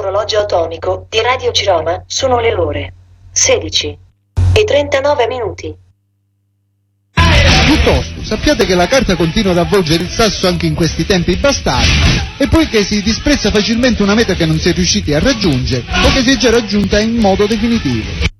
sull'orologio atomico di Radio Ciroma sono le ore 16:39. Piuttosto, sappiate che la carta continua ad avvolgere il sasso anche in questi tempi bastardi, e poiché si disprezza facilmente una meta che non si è riusciti a raggiungere o che si è già raggiunta in modo definitivo.